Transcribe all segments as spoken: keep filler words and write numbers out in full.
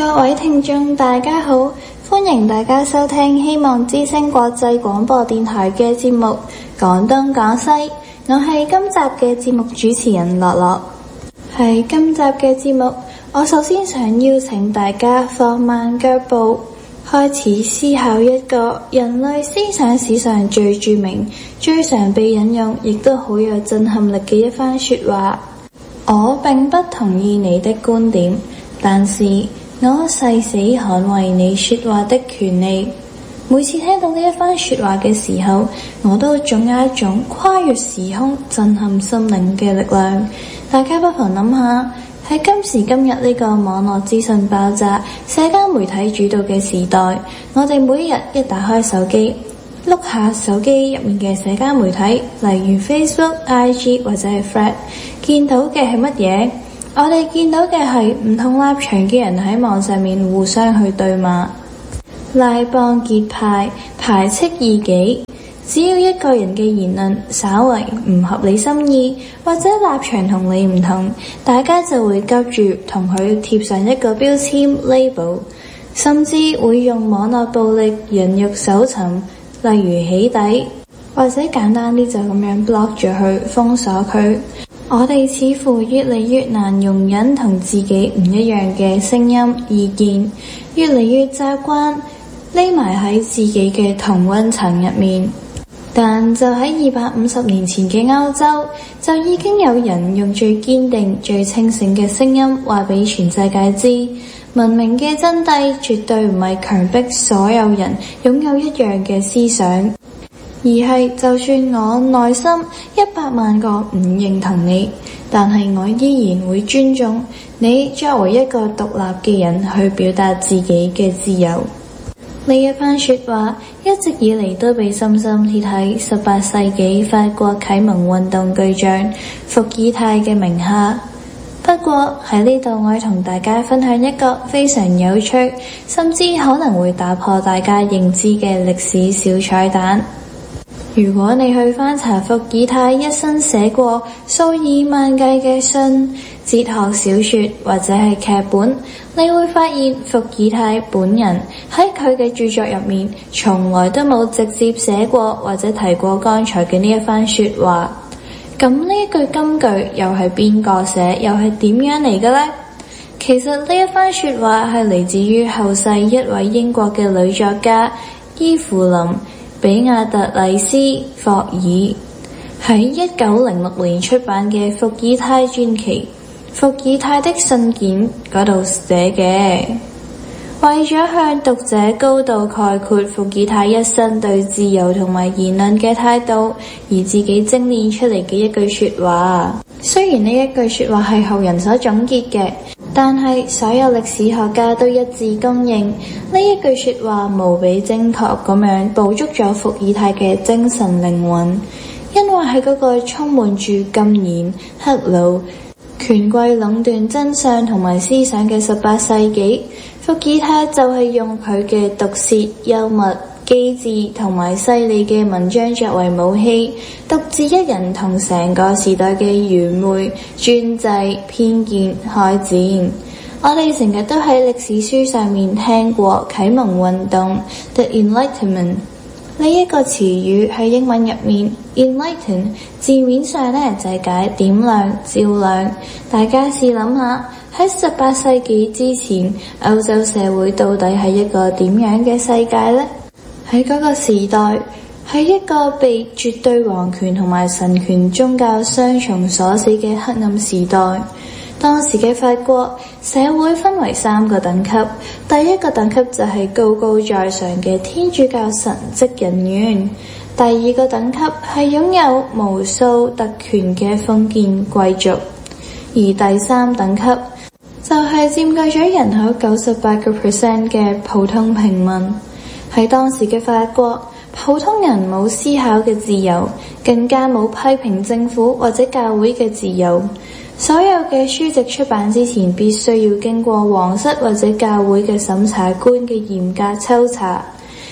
各位聽眾大家好，歡迎大家收聽希望之聲國際廣播電台嘅節目講東講西，我係今集嘅節目主持人樂樂。喺今集嘅節目，我首先想邀請大家放慢腳步，開始思考一個人類思想史上最著名、最常被引用，亦都好有震撼力嘅一番說話。我並不同意你的觀點，但是我誓死捍衛你說話的權利。每次聽到呢一番說話嘅時候，我都總有一種跨越時空、震撼心靈嘅力量。大家不妨諗下，喺今時今日呢個網絡資訊爆炸、社交媒體主導嘅時代，我哋每日一打開手機，碌下手機入面嘅社交媒體，例如 Facebook、I G 或者係 Thread， 見到嘅係乜嘢？我哋見到嘅係唔同立場嘅人喺網上面互相去對罵、拉幫結派、排斥異己。只要一個人嘅言論稍為唔合你心意，或者立場同你唔同，大家就會急住同佢貼上一個標籤 label， 甚至會用網絡暴力人肉搜尋，例如起底，或者簡單啲就咁樣 block 咗佢，封鎖佢。我哋似乎越嚟越難容忍同自己唔一樣嘅聲音意見，越嚟越習慣匿埋喺自己嘅同溫層入面。但就喺二百五十年前嘅歐洲，就已經有人用最堅定、最清醒嘅聲音話俾全世界知，文明嘅真諦絕對唔係強迫所有人擁有一樣嘅思想，而係就算我內心一百萬個唔認同你，但係我依然會尊重你作為一個獨立嘅人去表達自己嘅自由。呢一番說話一直以嚟都被深深貼喺十八世紀法國啟蒙運動巨匠伏爾泰嘅名下。不過喺呢度，我同大家分享一個非常有趣，甚至可能會打破大家認知嘅歷史小彩蛋。如果你去翻查伏爾泰一生寫過數以萬計嘅信、哲學小說或者係劇本，你會發現伏爾泰本人喺佢嘅著作入面從來都冇直接寫過或者提過剛才嘅呢一番說話。咁呢一句金句又係邊個寫，又係點樣嚟嘅呢？其實呢一番說話係嚟自於後世一位英國嘅女作家伊芙琳比亞特麗斯霍爾喺一九零六年出版嘅伏爾泰傳奇《伏爾泰的信件》嗰度寫嘅，為咗向讀者高度概括伏爾泰一生對自由同埋言論嘅態度，而自己精煉出嚟嘅一句說話。雖然呢一句說話係後人所總結嘅，但係所有歷史學家都一致公認呢一句說話無比精確咁樣捕捉咗伏爾泰嘅精神靈魂。因為喺嗰個充滿住禁言、黑奴、權貴壟斷真相同埋思想嘅十八世紀，伏爾泰就係用佢嘅毒舌、幽默、機智同埋犀利嘅文章作為武器，獨自一人同成個時代嘅愚昧、專制、偏見開戰。我哋成日都喺歷史書上面聽過啟蒙運動 The Enlightenment 呢一個詞語，喺英文入面 Enlighten 字面上呢就係解點亮、照亮。大家試諗下，喺十八世紀之前，歐洲社會到底係一個點樣嘅世界呢？喺嗰個時代，係一個被絕對皇權同埋神權宗教雙重鎖死嘅黑暗時代。當時嘅法國社會分為三個等級，第一個等級就係高高在上嘅天主教神職人員，第二個等級係擁有無數特權嘅封建貴族，而第三等級就係佔據咗人口九十八個 percent 嘅普通平民。喺當時嘅法國，普通人冇思考嘅自由，更加冇批評政府或者教會嘅自由。所有嘅書籍出版之前，必須要經過皇室或者教會嘅審查官嘅嚴格抽查。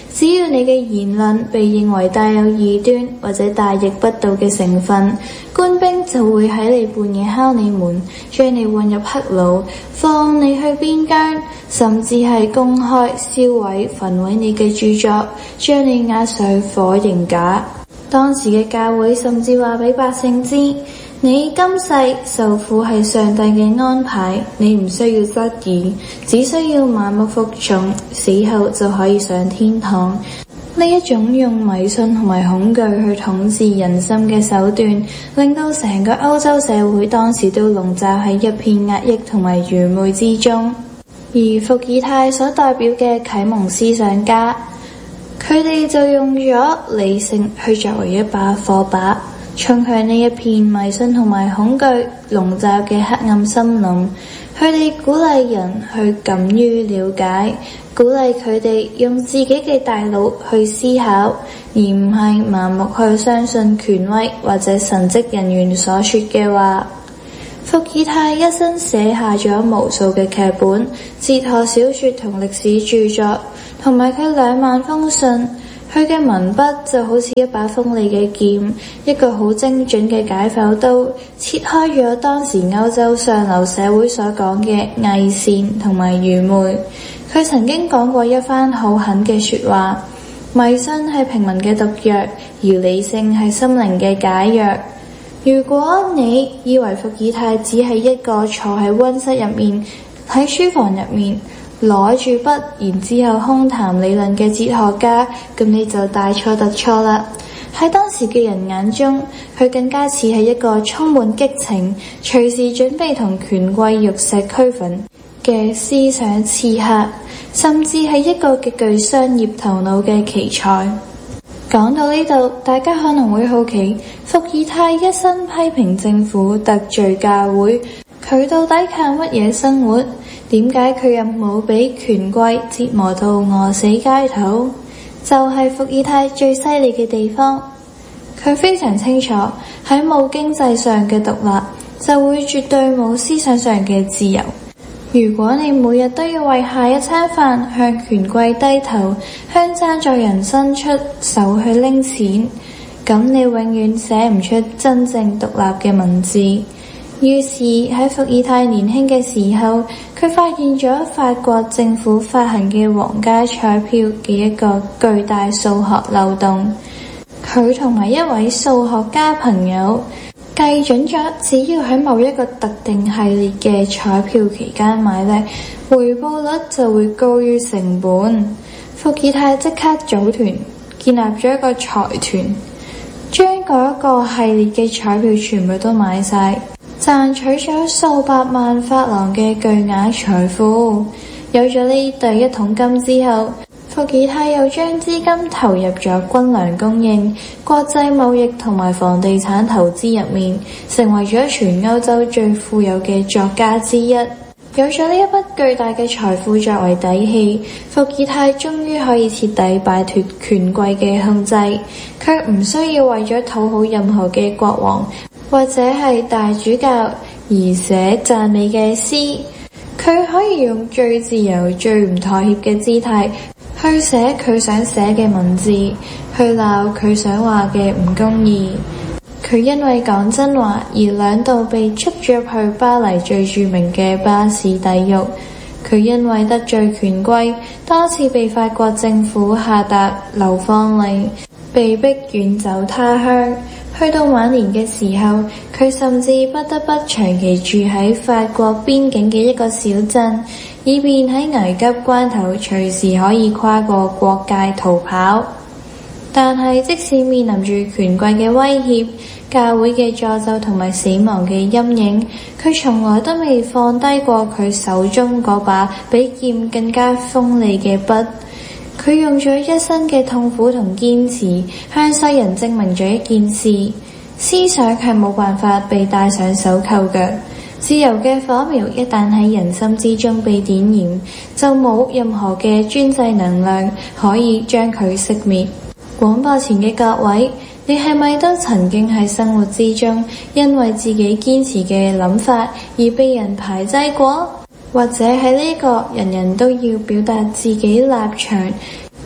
只要你嘅言論被認為帶有異端或者大逆不道嘅成分，官兵就會喺你半夜敲你門，將你混入黑牢，放你去邊疆，甚至係公開燒毀焚毀你嘅著作，將你押上火刑架。當時嘅教會甚至話俾百姓知，你今世受苦係上帝嘅安排，你唔需要質疑，只需要盲目服從，死後就可以上天堂。呢一種用迷信同埋恐懼去統治人心嘅手段，令到成個歐洲社會當時都籠罩喺一片壓抑同埋愚昧之中。而伏爾泰所代表嘅啟蒙思想家，佢哋就用咗理性去作為一把火把，衝向呢一片迷信同埋恐懼籠罩嘅黑暗森林。佢哋鼓勵人去敢於了解，鼓勵佢哋用自己嘅大腦去思考，而唔係盲目去相信權威或者神職人員所說嘅話。伏爾泰一生寫下咗無數嘅劇本、哲學小說同歷史著作，同埋佢兩萬封信。佢嘅文筆就好似一把鋒利嘅劍，一個好精準嘅解剖刀，切開咗當時歐洲上流社會所講嘅偽善同埋愚昧。佢曾經講過一番好狠嘅說話，迷信係平民嘅毒藥，而理性係心靈嘅解藥。如果你以為伏爾泰只係一個坐喺溫室入面，喺書房入面攞住筆，然之後空談理論嘅哲學家，咁你就大錯特錯啦。喺當時嘅人眼中，佢更加似係一個充滿激情、隨時準備同權貴玉石俱焚嘅思想刺客，甚至係一個極具商業頭腦嘅奇才。講到呢度，大家可能會好奇，伏爾泰一生批評政府、得罪教會，佢到底靠乜嘢生活？點解佢又冇俾權貴折磨到餓死街頭？就係伏爾泰最犀利嘅地方，佢非常清楚喺冇經濟上嘅獨立，就會絕對冇思想上嘅自由。如果你每日都要為下一餐飯向權貴低頭，向贊助人伸出手去拎錢，咁你永遠寫唔出真正獨立嘅文字。於是喺伏爾泰年輕嘅時候，佢發現咗法國政府發行嘅皇家彩票嘅一個巨大數學漏洞。佢同埋一位數學家朋友計準咗，只要喺某一個特定系列嘅彩票期間買呢，回報率就會高於成本。伏爾泰即刻組團，建立咗一個財團，將嗰一個系列嘅彩票全部都買晒，賺取咗數百萬法郎嘅巨額財富。有咗呢第一桶金之後，伏爾泰又將資金投入咗軍糧供應、國際貿易同埋房地產投資入面，成為咗全歐洲最富有嘅作家之一。有咗呢一筆巨大嘅財富作為底氣，伏爾泰終於可以徹底擺脫權貴嘅控制，卻唔需要為咗討好任何嘅國王或者係大主教而寫讚美嘅詩。佢可以用最自由、最唔妥協嘅姿態去寫佢想寫嘅文字，去鬧佢想話嘅唔公義。佢因為講真話而兩度被捉咗入去巴黎最著名嘅巴士底獄。佢因為得罪權貴，多次被法國政府下達流放令，被逼遠走他鄉。去到晚年嘅時候，佢甚至不得不長期住喺法國邊境嘅一個小鎮，以便喺危急關頭隨時可以跨過國界逃跑。但係即使面臨住權貴嘅威脅、教會嘅詛咒同埋死亡嘅陰影，佢從來都未放低過佢手中嗰把比劍更加鋒利嘅筆。佢用咗一生嘅痛苦同堅持，向世人證明咗一件事：思想係冇辦法被戴上手銬嘅。自由嘅火苗一旦喺人心之中被點燃，就冇任何嘅專制能量可以將佢熄滅。廣播前嘅各位，你係咪都曾經喺生活之中因為自己堅持嘅諗法而被人排擠過？或者喺呢個人人都要表達自己立場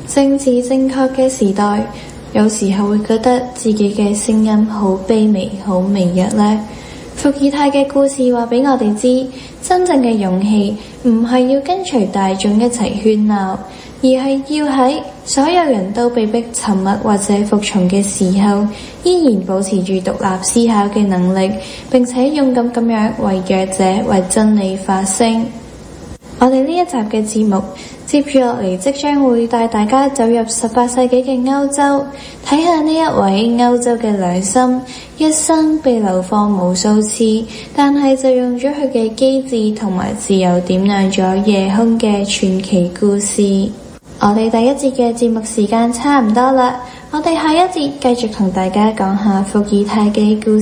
政治正確嘅時代，有時候會覺得自己嘅聲音好卑微、好微弱呢。伏爾泰嘅故事話俾我哋知，真正嘅勇氣唔係要跟隨大眾一齊喧鬧，而係要喺所有人都被迫沉默或者服從嘅時候，依然保持住獨立思考嘅能力，並且勇敢咁樣為弱者、為真理發聲。我哋呢一集嘅節目接住落嚟，即將會帶大家走入十八世紀嘅歐洲，睇下呢一位歐洲嘅良心，一生被流放無數次，但係就用咗佢嘅機智同埋自由點亮咗夜空嘅傳奇故事。我哋第一節嘅節目時間差唔多啦，我哋下一節繼續同大家講下伏爾泰嘅故